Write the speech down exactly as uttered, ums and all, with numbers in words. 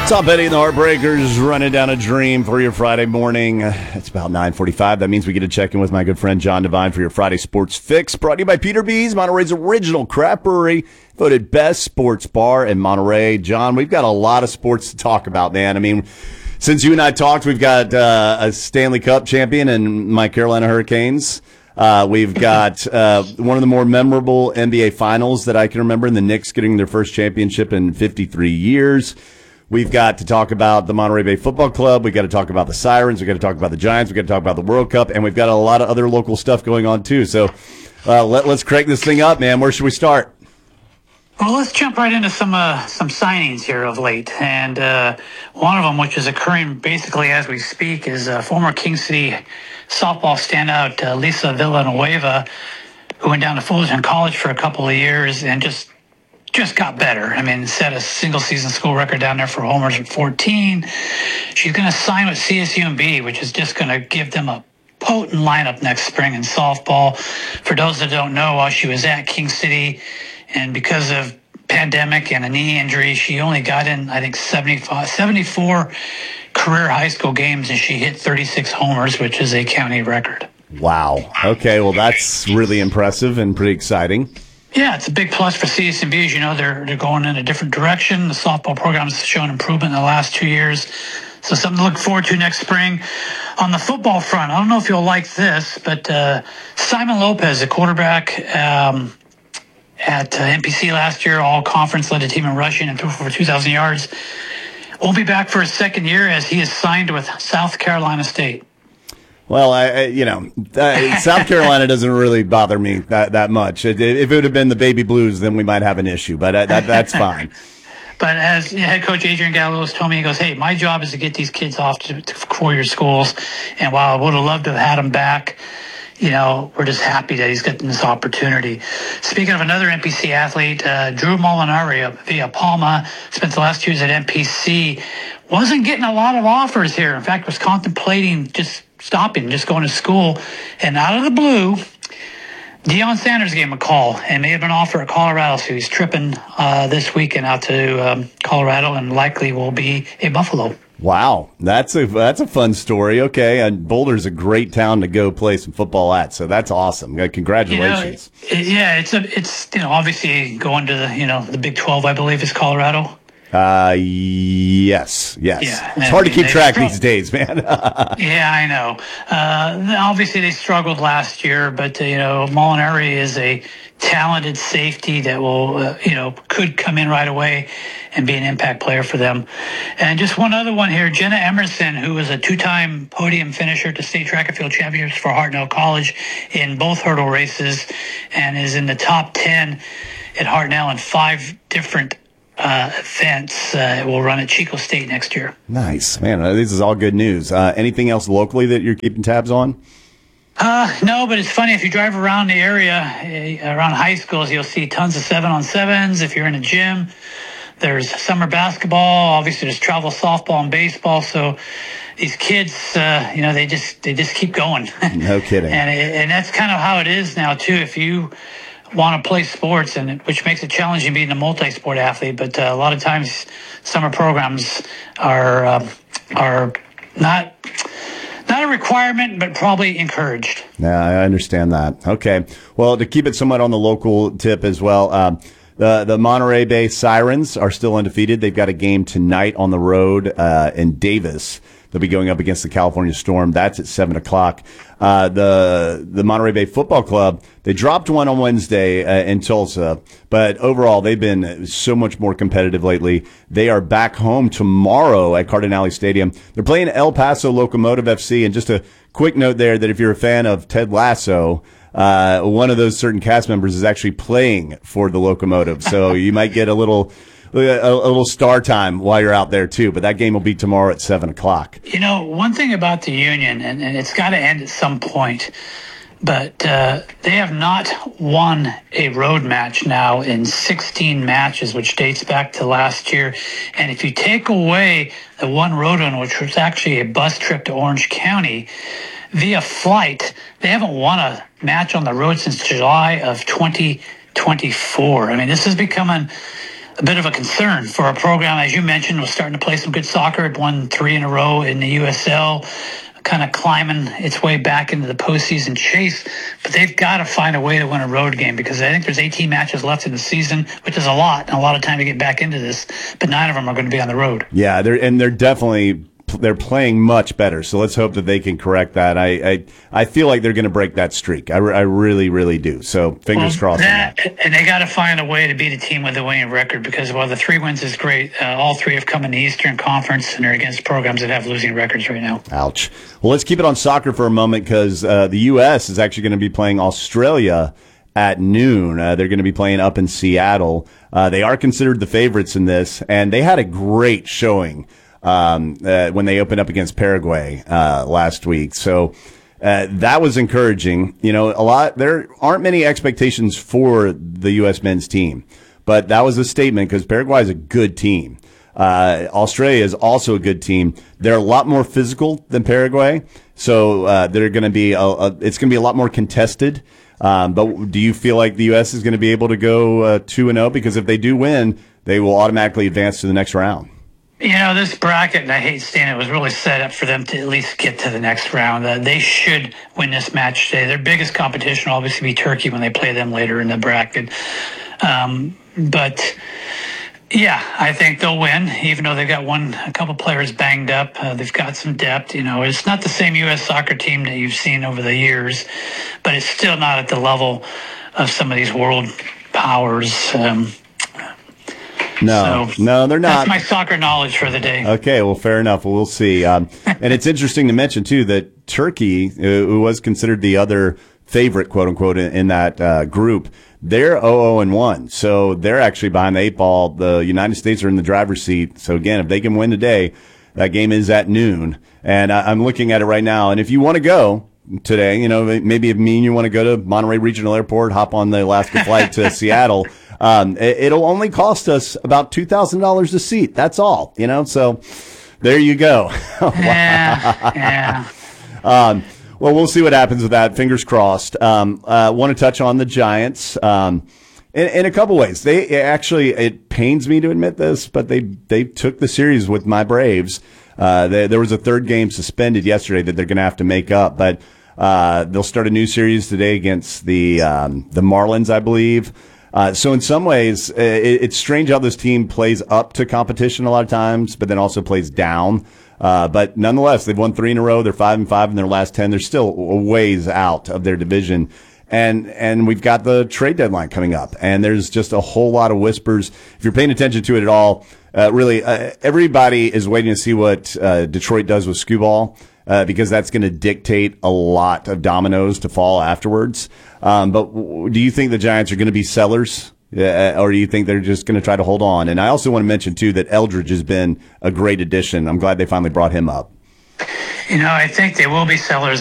Tom Petty and the Heartbreakers running down a dream for your Friday morning. It's about nine forty-five. That means we get to check in with my good friend John Devine for your Friday Sports Fix. Brought to you by Peter B's, Monterey's original craft brewery, voted best sports bar in Monterey. John, we've got a lot of sports to talk about, man. I mean, since you and I talked, we've got uh, a Stanley Cup champion in my Carolina Hurricanes. Uh, we've got uh, one of the more memorable N B A finals that I can remember, in the Knicks getting their first championship in fifty-three years. We've got to talk about the Monterey Bay Football Club. We've got to talk about the Sirens. We've got to talk about the Giants. We've got to talk about the World Cup. And we've got a lot of other local stuff going on, too. So uh, let, let's crank this thing up, man. Where should we start? Well, let's jump right into some uh, some signings here of late. And uh, one of them, which is occurring basically as we speak, is uh, former King City softball standout uh, Lisa Villanueva, who went down to Fullerton College for a couple of years and just just got better. I mean, set a single-season school record down there for homers at fourteen. She's going to sign with C S U M B, which is just going to give them a potent lineup next spring in softball. For those that don't know, while she was at King City, and because of pandemic and a knee injury, she only got in, I think, seventy-five, seventy-four career high school games, and she hit thirty-six homers, which is a county record. Wow. Okay, well, that's really impressive and pretty exciting. Yeah, it's a big plus for C S U M B. As you know, they're they're going in a different direction. The softball program has shown improvement in the last two years. So something to look forward to next spring. On the football front, I don't know if you'll like this, but uh, Simon Lopez, a quarterback um, at uh, N P C last year, all conference, led a team in rushing and threw for two thousand yards, won't be back for his second year as he is signed with South Carolina State. Well, I, I you know, uh, South Carolina doesn't really bother me that, that much. If it would have been the Baby Blues, then we might have an issue, but uh, that, that's fine. But as head coach Adrian Gallegos told me, he goes, hey, my job is to get these kids off to, to four-year schools, and while I would have loved to have had him back, you know, we're just happy that he's getting this opportunity. Speaking of another N P C athlete, uh, Drew Molinari of Villa Palma, spent the last two years at N P C, wasn't getting a lot of offers here. In fact, was contemplating just stopping, just going to school. And out of the blue, Deion Sanders gave him a call and may have been offered at Colorado. So he's tripping uh, this weekend out to um, Colorado and likely will be a Buffalo. Wow, that's a that's a fun story. Okay, and Boulder's a great town to go play some football at, so that's awesome. Congratulations. You know, it, yeah, it's a it's you know obviously going to the you know the Big twelve, I believe, is Colorado. Uh, yes, yes. Yeah, it's hard to keep track strugg- these days, man. Yeah, I know. Uh, obviously, they struggled last year, but uh, you know, Molinari is a talented safety that will, uh, you know, could come in right away and be an impact player for them. And just one other one here, Jenna Emerson, who was a two-time podium finisher at the state track and field championships for Hartnell College in both hurdle races, and is in the top ten at Hartnell in five different Uh, events. Uh, will run at Chico State next year. Nice, man. Uh, this is all good news. Uh, anything else locally that you're keeping tabs on? Uh, no, but it's funny, if you drive around the area, uh, around high schools, you'll see tons of seven on sevens. If you're in a gym, there's summer basketball. Obviously, there's travel softball and baseball. So these kids, uh, you know, they just they just keep going. No kidding. and it, and that's kind of how it is now too. If you want to play sports, and which makes it challenging being a multi-sport athlete, but uh, a lot of times summer programs are um, are not not a requirement, but probably encouraged. Yeah, I understand that. Okay, well, to keep it somewhat on the local tip as well, um, the the Monterey Bay Sirens are still undefeated. They've got a game tonight on the road uh, in Davis. They'll be going up against the California Storm. That's at seven o'clock. Uh, the the Monterey Bay Football Club, they dropped one on Wednesday uh, in Tulsa, but overall they've been so much more competitive lately. They are back home tomorrow at Cardinale Stadium. They're playing El Paso Locomotive F C. And just a quick note there that if you're a fan of Ted Lasso, uh, one of those certain cast members is actually playing for the Locomotive. So you might get a little... A, a little star time while you're out there, too. But that game will be tomorrow at seven o'clock. You know, one thing about the Union, and, and it's got to end at some point, but uh, they have not won a road match now in sixteen matches, which dates back to last year. And if you take away the one road one, which was actually a bus trip to Orange County, via flight, they haven't won a match on the road since July of twenty twenty-four. I mean, this is becoming a bit of a concern for a program, as you mentioned, was starting to play some good soccer. It won three in a row in the U S L, kind of climbing its way back into the postseason chase. But they've got to find a way to win a road game, because I think there's eighteen matches left in the season, which is a lot, and a lot of time to get back into this. But nine of them are going to be on the road. Yeah, they're and they're definitely they're playing much better. So let's hope that they can correct that. I I, I feel like they're going to break that streak. I, I really, really do. So fingers well, crossed. That, on that. And they got to find a way to beat a team with a winning record, because while the three wins is great, uh, all three have come in the Eastern Conference and are against programs that have losing records right now. Ouch. Well, let's keep it on soccer for a moment, because uh, the U S is actually going to be playing Australia at noon. Uh, they're going to be playing up in Seattle. Uh, they are considered the favorites in this, and they had a great showing um, uh, when they opened up against Paraguay uh, last week. So uh, that was encouraging. You know, a lot. There aren't many expectations for the U S men's team, but that was a statement, because Paraguay is a good team. Uh, Australia is also a good team. They're a lot more physical than Paraguay, so uh, they're going to be. A, a, it's going to be a lot more contested. Um, but do you feel like the U S is going to be able to go uh, two and zero? Because if they do win, they will automatically advance to the next round. You know, this bracket, and I hate saying it, was really set up for them to at least get to the next round. Uh, they should win this match today. Their biggest competition will obviously be Turkey when they play them later in the bracket. Um, but, yeah, I think they'll win, even though they've got one, a couple players banged up. Uh, they've got some depth. You know, it's not the same U S soccer team that you've seen over the years, but it's still not at the level of some of these world powers. Um, No, so no, they're not. That's my soccer knowledge for the day. Okay, well, fair enough. Well, we'll see. Um, and it's interesting to mention, too, that Turkey, who was considered the other favorite, quote unquote, in, in that uh, group, they're oh and one. So they're actually behind the eight ball. The United States are in the driver's seat. So, again, if they can win today, that game is at noon. And I, I'm looking at it right now. And if you want to go today, you know, maybe if me and you want to go to Monterey Regional Airport, hop on the Alaska flight to Seattle, Um, it, it'll only cost us about two thousand dollars a seat. That's all, you know, so there you go. Yeah, yeah. Um, well, we'll see what happens with that. Fingers crossed. Um, uh, want to touch on the Giants, um, in, in a couple ways. They actually, it pains me to admit this, but they, they took the series with my Braves. Uh, they, there was a third game suspended yesterday that they're going to have to make up, but, uh, they'll start a new series today against the, um, the Marlins, I believe. Uh, so in some ways, it, it's strange how this team plays up to competition a lot of times, but then also plays down. Uh, but nonetheless, they've won three in a row. They're five and five in their last ten. They're still a ways out of their division. And, and we've got the trade deadline coming up, and there's just a whole lot of whispers. If you're paying attention to it at all, uh, really, uh, everybody is waiting to see what, uh, Detroit does with Skubal. Uh, because that's going to dictate a lot of dominoes to fall afterwards. Um, but w- do you think the Giants are going to be sellers, uh, or do you think they're just going to try to hold on? And I also want to mention, too, that Eldridge has been a great addition. I'm glad they finally brought him up. You know, I think they will be sellers.